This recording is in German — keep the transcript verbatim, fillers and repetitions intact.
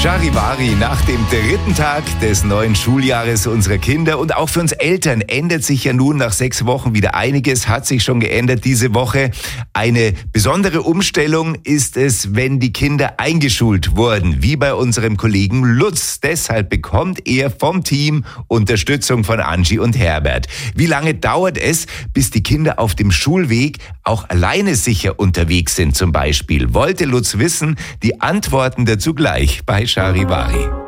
Charivari, nach dem dritten Tag des neuen Schuljahres unserer Kinder und auch für uns Eltern ändert sich ja nun nach sechs Wochen wieder einiges, hat sich schon geändert diese Woche. Eine besondere Umstellung ist es, wenn die Kinder eingeschult wurden, wie bei unserem Kollegen Lutz. Deshalb bekommt er vom Team Unterstützung von Angie und Herbert. Wie lange dauert es, bis die Kinder auf dem Schulweg auch alleine sicher unterwegs sind zum Beispiel? Wollte Lutz wissen? Die Antworten dazu gleich bei Charivari.